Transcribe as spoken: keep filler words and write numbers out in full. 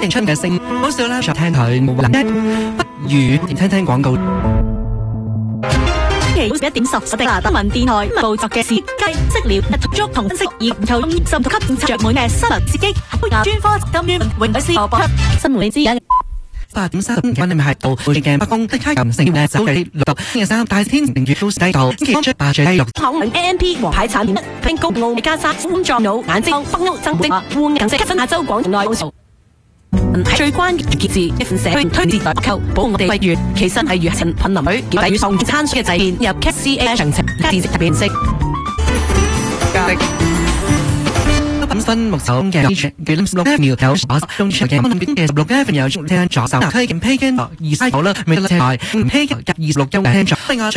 認出嘅聲，好少啦，就聽佢冇能一，不如聽聽廣告。 期一點十十的亞德文電台報作嘅事，雞識了一足同分析以唔透滲透吸着滿嘅新聞刺激，專科金於永海師播出新聞之一。 八點三十分，你咪係到會嘅北風的開琴成嘅走嘅六度，星期三大天明月都低度，星期一八最低六。 口輪 A M P 和牌產品，拼高奧美加沙寬狀腦眼睛北歐增精換更色分亞洲廣內奧數。係最關鍵嘅字，一份社區推薦代購，保我哋不月，其實係月陳品林女，結體與創餐書嘅製片入 K C A 詳情，加字特別色。本身木手嘅嘅六 F 秒有所用嘅嘅文邊嘅六 F 有中聽左手推薦 Pagan 二西好啦，未得車台 Pagan 入二十六優聽咗。另外